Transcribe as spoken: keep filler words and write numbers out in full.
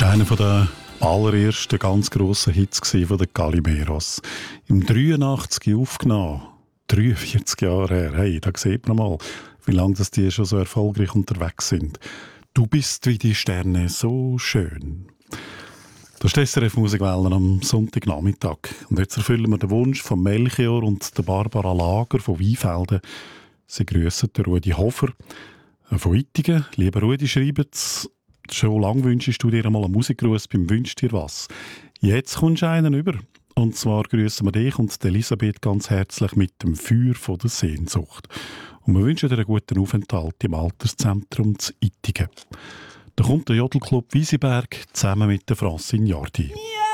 Einer der allerersten ganz grossen Hits von den Calimeros. Im dreiundachtzig aufgenommen. dreiundvierzig Jahre her. Hey, da sieht man mal, wie lange das die schon so erfolgreich unterwegs sind. Du bist wie die Sterne so schön. Das ist S R F Musikwellen am Sonntagnachmittag. Und jetzt erfüllen wir den Wunsch von Melchior und der Barbara Lager von Weinfelden. Sie grüssen den Rudi Hofer von Ittigen. Lieber Rudi, schreibt schon lange wünschst du dir einmal einen Musikgruß beim «Wünsch dir was». Jetzt kommst du einen über. Und zwar grüßen wir dich und Elisabeth ganz herzlich mit dem Feuer von der Sehnsucht. Und wir wünschen dir einen guten Aufenthalt im Alterszentrum zu Ittigen. Da kommt der Jodelclub Wiesenberg zusammen mit der Francine Jardi. Ja!